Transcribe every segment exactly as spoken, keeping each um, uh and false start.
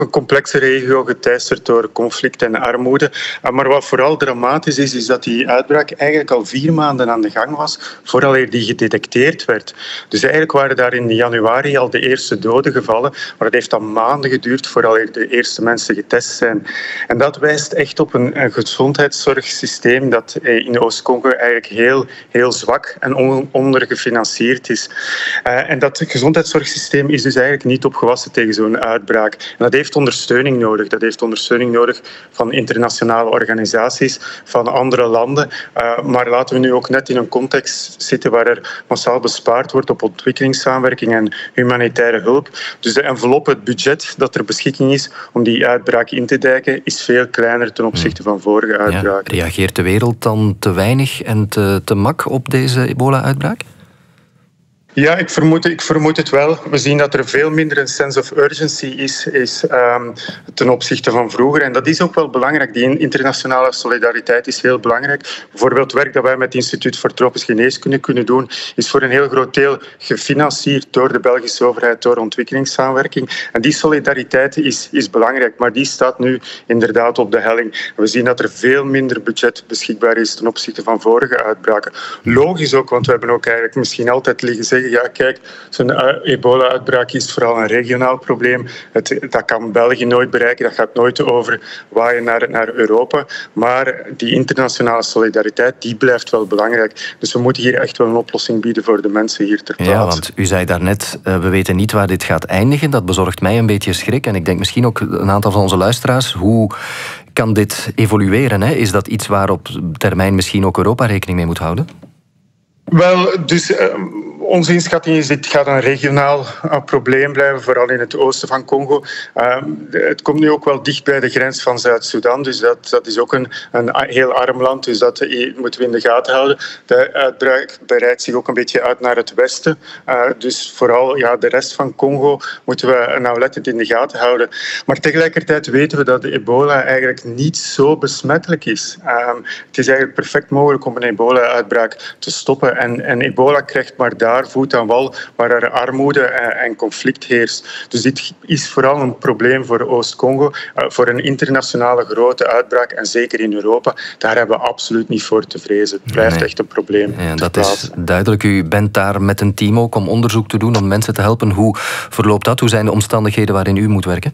een complexe regio geteisterd door conflict en armoede. Maar wat vooral dramatisch is, is dat die uitbraak eigenlijk al vier maanden aan de gang was vooraleer die gedetecteerd werd. Dus eigenlijk waren daar in januari al de eerste doden gevallen, maar het heeft dan maanden geduurd vooraleer de eerste mensen getest zijn. En dat wijst echt op een, een gezondheidszorgsysteem dat in Oost-Congo eigenlijk heel, heel zwak en on, ondergefinancierd is. Uh, en dat gezondheidszorgsysteem is dus eigenlijk niet opgewassen tegen zo'n uitbraak. En dat heeft ondersteuning nodig. Dat heeft ondersteuning nodig van internationale organisaties, van andere landen. Uh, maar laten we nu ook net in een context zitten waar er massaal bespaard wordt op ontwikkelingssamenwerking en humanitaire hulp. Dus de envelop, het budget dat er beschikking is om die uitbraak in te dijken, is veel kleiner ten opzichte van vorige uitbraken. Ja, reageert de wereld dan te weinig en te, te mak op deze ebola-uitbraak? Ja, ik vermoed, ik vermoed het wel. We zien dat er veel minder een sense of urgency is, is um, ten opzichte van vroeger. En dat is ook wel belangrijk. Die internationale solidariteit is heel belangrijk. Bijvoorbeeld werk dat wij met het Instituut voor Tropische Geneeskunde kunnen doen, is voor een heel groot deel gefinancierd door de Belgische overheid, door ontwikkelingssamenwerking. En die solidariteit is, is belangrijk, maar die staat nu inderdaad op de helling. We zien dat er veel minder budget beschikbaar is ten opzichte van vorige uitbraken. Logisch ook, want we hebben ook eigenlijk misschien altijd liggen zeggen, ja, kijk, zo'n ebola-uitbraak is vooral een regionaal probleem. Het, dat kan België nooit bereiken, dat gaat nooit overwaaien naar, naar Europa. Maar die internationale solidariteit, die blijft wel belangrijk. Dus we moeten hier echt wel een oplossing bieden voor de mensen hier ter plaatse. Ja, want u zei daarnet, uh, we weten niet waar dit gaat eindigen. Dat bezorgt mij een beetje schrik. En ik denk misschien ook een aantal van onze luisteraars, hoe kan dit evolueren? Hè? Is dat iets waar op termijn misschien ook Europa rekening mee moet houden? Wel, dus uh, onze inschatting is, dit gaat een regionaal uh, probleem blijven, vooral in het oosten van Congo. Uh, het komt nu ook wel dicht bij de grens van Zuid-Soedan, dus dat, dat is ook een, een heel arm land, dus dat uh, moeten we in de gaten houden. De uitbraak breidt zich ook een beetje uit naar het westen, uh, dus vooral ja, de rest van Congo moeten we nauwlettend in de gaten houden. Maar tegelijkertijd weten we dat de ebola eigenlijk niet zo besmettelijk is. Uh, het is eigenlijk perfect mogelijk om een ebola-uitbraak te stoppen. En, en ebola krijgt maar daar voet aan wal waar er armoede en, en conflict heerst. Dus dit is vooral een probleem voor Oost-Congo, uh, voor een internationale grote uitbraak en zeker in Europa. Daar hebben we absoluut niet voor te vrezen. Het blijft nee. echt een probleem. Ja, dat is duidelijk. U bent daar met een team ook om onderzoek te doen, om mensen te helpen. Hoe verloopt dat? Hoe zijn de omstandigheden waarin u moet werken?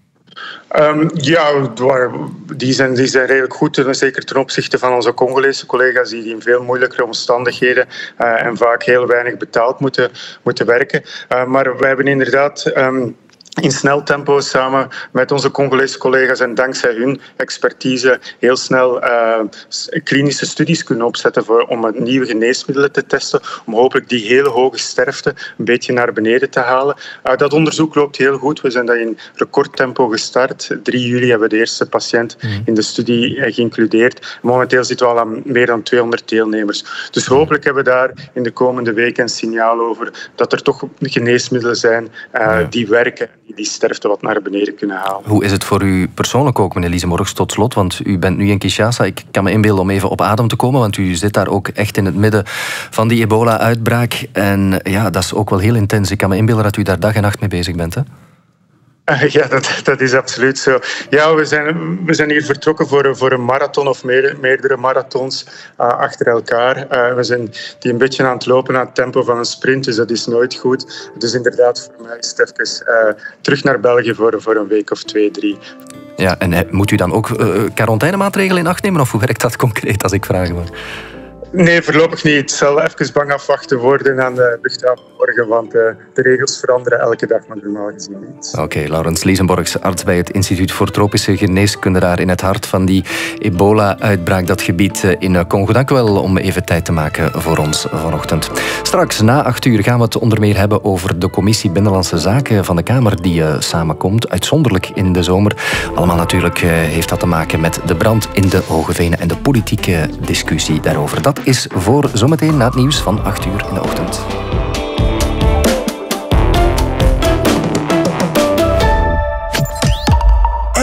Um, ja, die zijn, die zijn redelijk goed, zeker ten opzichte van onze Congolese collega's die in veel moeilijkere omstandigheden uh, en vaak heel weinig betaald moeten, moeten werken. Uh, maar wij hebben inderdaad Um, in snel tempo samen met onze Congolese collega's en dankzij hun expertise heel snel uh, klinische studies kunnen opzetten voor, om nieuwe geneesmiddelen te testen, om hopelijk die hele hoge sterfte een beetje naar beneden te halen. Uh, dat onderzoek loopt heel goed. We zijn dat in recordtempo gestart. drie juli hebben we de eerste patiënt in de studie uh, geïncludeerd. Momenteel zitten we al aan meer dan tweehonderd deelnemers. Dus hopelijk hebben we daar in de komende weken een signaal over dat er toch geneesmiddelen zijn uh, die werken, die die sterfte wat naar beneden kunnen halen. Hoe is het voor u persoonlijk ook, meneer Lisenborgs, tot slot? Want u bent nu in Kinshasa. Ik kan me inbeelden om even op adem te komen, want u zit daar ook echt in het midden van die ebola-uitbraak. En ja, dat is ook wel heel intens. Ik kan me inbeelden dat u daar dag en nacht mee bezig bent, hè? Ja, dat, dat is absoluut zo. Ja, we zijn, we zijn hier vertrokken voor, voor een marathon of meer, meerdere marathons uh, achter elkaar. Uh, we zijn die een beetje aan het lopen aan het tempo van een sprint, dus dat is nooit goed. Dus inderdaad, voor mij is het even uh, terug naar België voor, voor een week of twee, drie. Ja, en uh, moet u dan ook uh, quarantainemaatregelen in acht nemen, of hoe werkt dat concreet, als ik vragen mag? Nee, voorlopig niet. Het zal even bang afwachten worden aan de luchthaven morgen, want uh, de regels veranderen elke dag, maar normaal gezien niet. Oké, okay, Laurens Lisenborgs, arts bij het Instituut voor Tropische Geneeskunde daar in het hart van die ebola-uitbraak, dat gebied in Congo. Dank u wel om even tijd te maken voor ons vanochtend. Straks, na acht uur, gaan we het onder meer hebben over de Commissie Binnenlandse Zaken van de Kamer die uh, samenkomt, uitzonderlijk in de zomer. Allemaal natuurlijk uh, heeft dat te maken met de brand in de Hoogevenen en de politieke discussie daarover. Dat is voor zometeen na het nieuws van acht uur in de ochtend.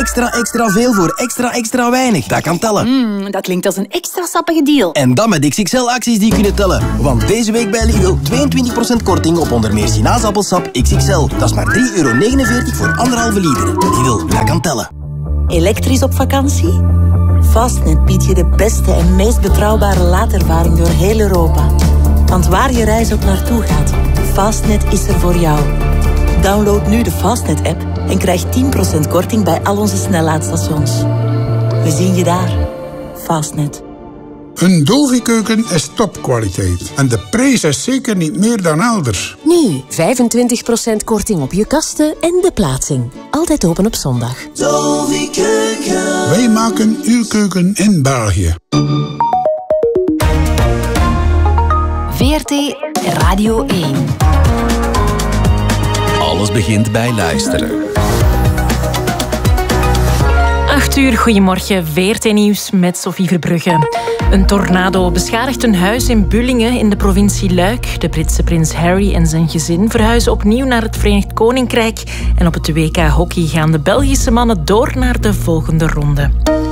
Extra, extra veel voor extra, extra weinig. Dat kan tellen. Mm, dat klinkt als een extra sappige deal. En dan met X X L-acties die kunnen tellen. Want deze week bij Lidl tweeëntwintig procent korting op onder meer sinaasappelsap X X L. Dat is maar drie euro negenenveertig voor anderhalve liter. Lidl, dat kan tellen. Elektrisch op vakantie? Fastnet biedt je de beste en meest betrouwbare laadervaring door heel Europa. Want waar je reis ook naartoe gaat, Fastnet is er voor jou. Download nu de Fastnet-app en krijg tien procent korting bij al onze snellaadstations. We zien je daar. Fastnet. Een Dovi-keuken is topkwaliteit. En de prijs is zeker niet meer dan elders. Nu vijfentwintig procent korting op je kasten en de plaatsing. Altijd open op zondag. Dovi-keuken. Wij maken uw keuken in België. V R T Radio één. Alles begint bij luisteren. acht uur, goedemorgen, V R T-nieuws met Sophie Verbrugge. Een tornado beschadigt een huis in Bullingen in de provincie Luik. De Britse prins Harry en zijn gezin verhuizen opnieuw naar het Verenigd Koninkrijk. En op het W K hockey gaan de Belgische mannen door naar de volgende ronde.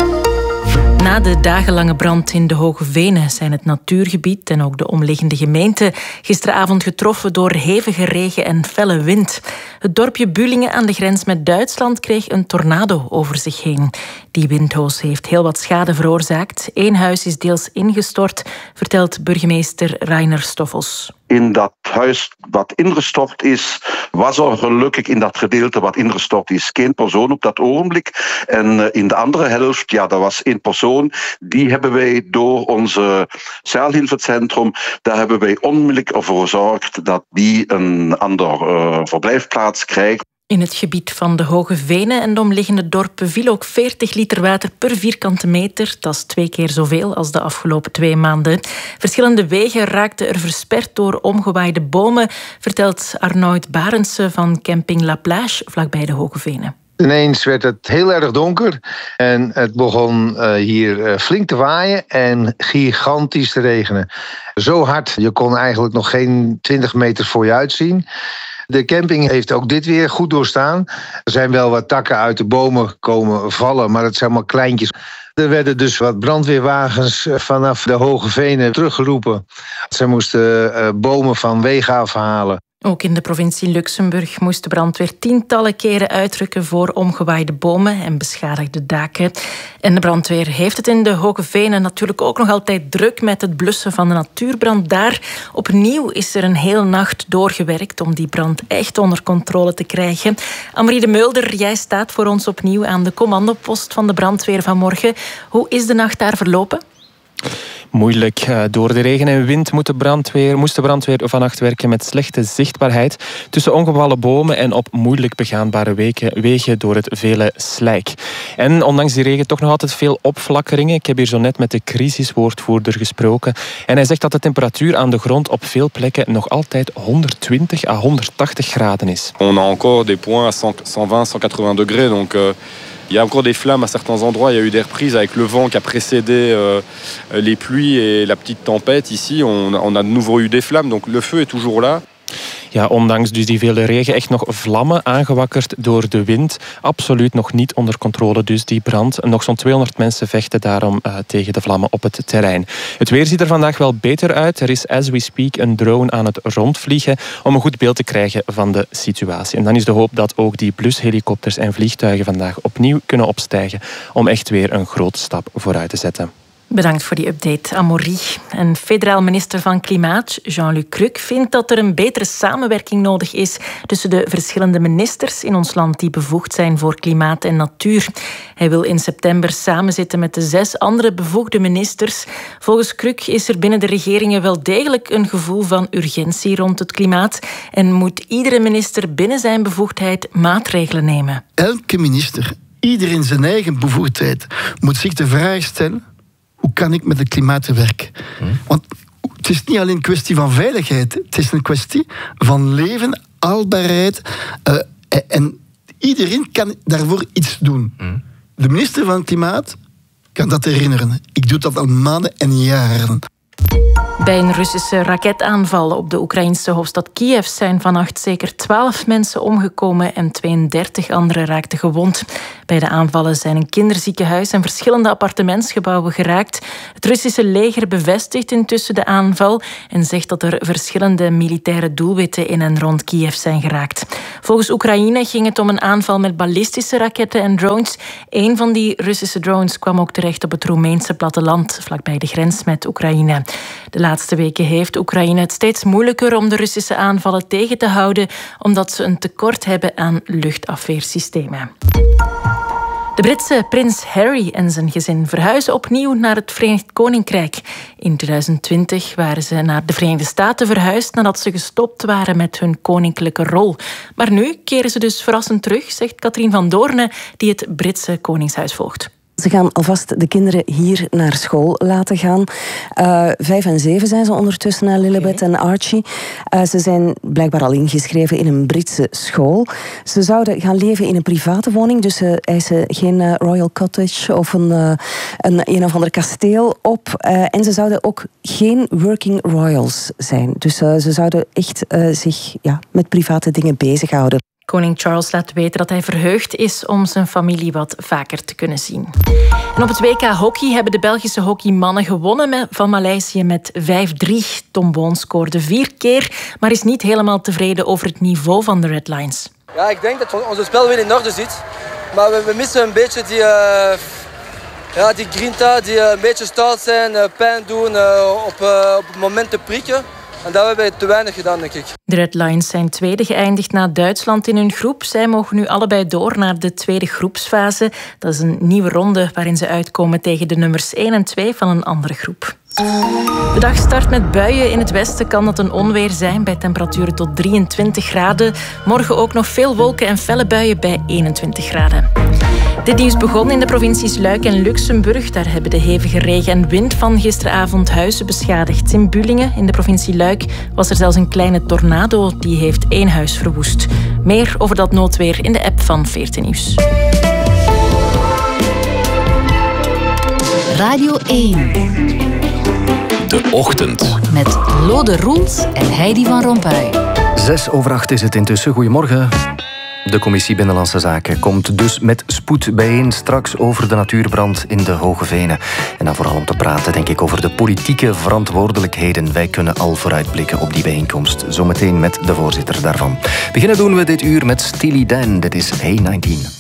Na de dagenlange brand in de Hoge Venen zijn het natuurgebied en ook de omliggende gemeente gisteravond getroffen door hevige regen en felle wind. Het dorpje Bullingen aan de grens met Duitsland kreeg een tornado over zich heen. Die windhoos heeft heel wat schade veroorzaakt. Eén huis is deels ingestort, vertelt burgemeester Rainer Stoffels. In dat huis wat ingestort is, was er gelukkig in dat gedeelte wat ingestort is geen persoon op dat ogenblik. En in de andere helft, ja, dat was één persoon. Die hebben wij door onze zeilhilfecentrum, daar hebben wij onmiddellijk ervoor gezorgd dat die een ander uh, verblijfplaats krijgt. In het gebied van de Hoge Venen en de omliggende dorpen viel ook veertig liter water per vierkante meter. Dat is twee keer zoveel als de afgelopen twee maanden. Verschillende wegen raakten er versperd door omgewaaide bomen, vertelt Arnoud Barendse van camping La Plage, vlakbij de Hoge Venen. Ineens werd het heel erg donker en het begon uh, hier uh, flink te waaien en gigantisch te regenen. Zo hard, je kon eigenlijk nog geen twintig meter voor je uitzien. De camping heeft ook dit weer goed doorstaan. Er zijn wel wat takken uit de bomen komen vallen, maar het zijn allemaal kleintjes. Er werden dus wat brandweerwagens vanaf de Hoge Venen teruggeroepen. Ze moesten uh, bomen van wegen afhalen. Ook in de provincie Luxemburg moest de brandweer tientallen keren uitrukken voor omgewaaide bomen en beschadigde daken. En de brandweer heeft het in de Hoge Venen natuurlijk ook nog altijd druk met het blussen van de natuurbrand daar. Opnieuw is er een hele nacht doorgewerkt om die brand echt onder controle te krijgen. Annemarie de Meulder, jij staat voor ons opnieuw aan de commandopost van de brandweer vanmorgen. Hoe is de nacht daar verlopen? Moeilijk. Door de regen en wind moet de brandweer, moest de brandweer vannacht werken met slechte zichtbaarheid tussen ongevallen bomen en op moeilijk begaanbare wegen, wegen door het vele slijk. En ondanks die regen toch nog altijd veel opflakkeringen. Ik heb hier zo net met de crisiswoordvoerder gesproken en hij zegt dat de temperatuur aan de grond op veel plekken nog altijd honderdtwintig à honderdtachtig graden is. On a encore des points à honderdtwintig, honderdtachtig degrés, donc euh... il y a encore des flammes à certains endroits. Il y a eu des reprises avec le vent qui a précédé euh, les pluies et la petite tempête. Ici, on, on a de nouveau eu des flammes. Donc le feu est toujours là. Ja, ondanks dus die vele regen echt nog vlammen aangewakkerd door de wind. Absoluut nog niet onder controle dus die brand. Nog zo'n tweehonderd mensen vechten daarom uh, tegen de vlammen op het terrein. Het weer ziet er vandaag wel beter uit. Er is as we speak een drone aan het rondvliegen om een goed beeld te krijgen van de situatie. En dan is de hoop dat ook die blushelikopters en vliegtuigen vandaag opnieuw kunnen opstijgen om echt weer een grote stap vooruit te zetten. Bedankt voor die update, Amaury. En federaal minister van Klimaat, Jean-Luc Cruc, vindt dat er een betere samenwerking nodig is tussen de verschillende ministers in ons land die bevoegd zijn voor klimaat en natuur. Hij wil in september samenzitten met de zes andere bevoegde ministers. Volgens Cruc is er binnen de regeringen wel degelijk een gevoel van urgentie rond het klimaat en moet iedere minister binnen zijn bevoegdheid maatregelen nemen. Elke minister, ieder in zijn eigen bevoegdheid, moet zich de vraag stellen: hoe kan ik met het klimaat werken? Hmm. Want het is niet alleen een kwestie van veiligheid. Het is een kwestie van leven, haalbaarheid. Uh, en iedereen kan daarvoor iets doen. Hmm. De minister van Klimaat kan dat herinneren. Ik doe dat al maanden en jaren. Bij een Russische raketaanval op de Oekraïnse hoofdstad Kiev zijn vannacht zeker twaalf mensen omgekomen en tweeëndertig anderen raakten gewond. Bij de aanvallen zijn een kinderziekenhuis en verschillende appartementsgebouwen geraakt. Het Russische leger bevestigt intussen de aanval en zegt dat er verschillende militaire doelwitten in en rond Kiev zijn geraakt. Volgens Oekraïne ging het om een aanval met ballistische raketten en drones. Een van die Russische drones kwam ook terecht op het Roemeense platteland, vlakbij de grens met Oekraïne. De laatste weken heeft Oekraïne het steeds moeilijker om de Russische aanvallen tegen te houden, omdat ze een tekort hebben aan luchtafweersystemen. De Britse prins Harry en zijn gezin verhuizen opnieuw naar het Verenigd Koninkrijk. In tweeduizend twintig waren ze naar de Verenigde Staten verhuisd nadat ze gestopt waren met hun koninklijke rol. Maar nu keren ze dus verrassend terug, zegt Katrien van Doorne, die het Britse Koningshuis volgt. Ze gaan alvast de kinderen hier naar school laten gaan. Uh, vijf en zeven zijn ze ondertussen, uh, Lilibet en Archie. Uh, ze zijn blijkbaar al ingeschreven in een Britse school. Ze zouden gaan leven in een private woning, dus ze eisen geen uh, Royal Cottage of een, uh, een een of ander kasteel op. Uh, en ze zouden ook geen working royals zijn. Dus uh, ze zouden echt uh, zich ja, met private dingen bezighouden. Koning Charles laat weten dat hij verheugd is om zijn familie wat vaker te kunnen zien. En op het W K hockey hebben de Belgische hockeymannen gewonnen van Maleisië met vijf drie. Tom Boon scoorde vier keer, maar is niet helemaal tevreden over het niveau van de Red Lions. Ja, ik denk dat onze spel weer in orde zit. Maar we, we missen een beetje die, uh, ja, die grinta, die uh, een beetje stout zijn, uh, pijn doen, uh, op, uh, op het moment te prikken. En dat hebben we te weinig gedaan, denk ik. De Red Lions zijn tweede geëindigd na Duitsland in hun groep. Zij mogen nu allebei door naar de tweede groepsfase. Dat is een nieuwe ronde waarin ze uitkomen tegen de nummers één en twee van een andere groep. De dag start met buien. In het westen kan dat een onweer zijn bij temperaturen tot drieëntwintig graden. Morgen ook nog veel wolken en felle buien bij eenentwintig graden. Dit nieuws begon in de provincies Luik en Luxemburg. Daar hebben de hevige regen en wind van gisteravond huizen beschadigd. In Bullingen, in de provincie Luik, was er zelfs een kleine tornado. Die heeft één huis verwoest. Meer over dat noodweer in de app van veertien Nieuws. Radio één. De Ochtend. Met Lode Roels en Heidi van Rompuy. Zes over acht is het intussen. Goedemorgen. De Commissie Binnenlandse Zaken komt dus met spoed bijeen straks over de natuurbrand in de Hoge Venen. En dan vooral om te praten, denk ik, over de politieke verantwoordelijkheden. Wij kunnen al vooruitblikken op die bijeenkomst. Zometeen met de voorzitter daarvan. Beginnen doen we dit uur met Steely Dan. Dit is Hey negentien.